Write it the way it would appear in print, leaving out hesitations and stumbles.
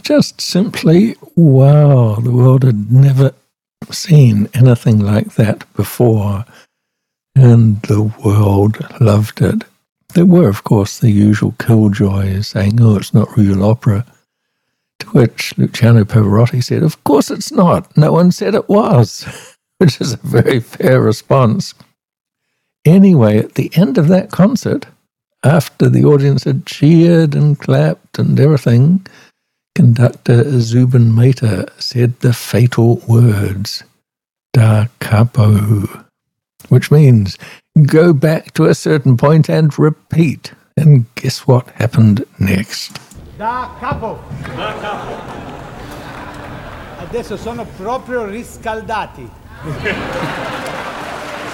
just simply wow. The world had never seen anything like that before, and the world loved it. There were, of course, the usual killjoys saying, oh, it's not real opera, to which Luciano Pavarotti said, of course it's not. No one said it was, which is a very fair response. Anyway, at the end of that concert, after the audience had cheered and clapped and everything, conductor Zubin Mehta said the fatal words, Da capo, which means go back to a certain point and repeat. And guess what happened next? Da capo. Da capo. Adesso sono proprio riscaldati.